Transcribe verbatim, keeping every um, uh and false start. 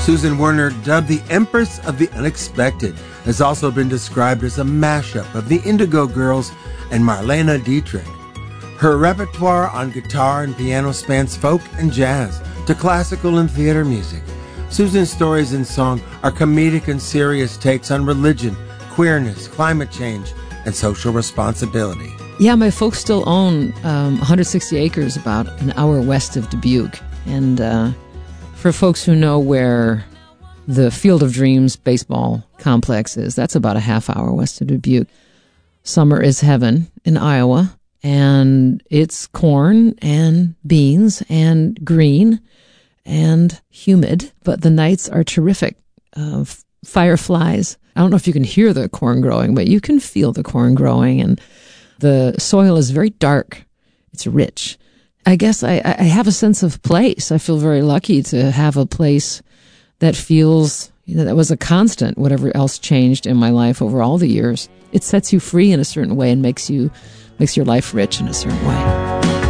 Susan Werner, dubbed the Empress of the Unexpected, has also been described as a mashup of the Indigo Girls and Marlene Dietrich. Her repertoire on guitar and piano spans folk and jazz to classical and theater music. Susan's stories in song are comedic and serious takes on religion, queerness, climate change, and social responsibility. Yeah, my folks still own um, one hundred sixty acres about an hour west of Dubuque. And uh, for folks who know where the Field of Dreams baseball complex is, that's about a half hour west of Dubuque. Summer is heaven in Iowa, and it's corn and beans and green and humid, but the nights are terrific. Uh, fireflies. I don't know if you can hear the corn growing, but you can feel the corn growing, and the soil is very dark. It's rich. I guess I, I have a sense of place. I feel very lucky to have a place that feels, you know, that was a constant, whatever else changed in my life over all the years. It sets you free in a certain way and makes you, makes your life rich in a certain way.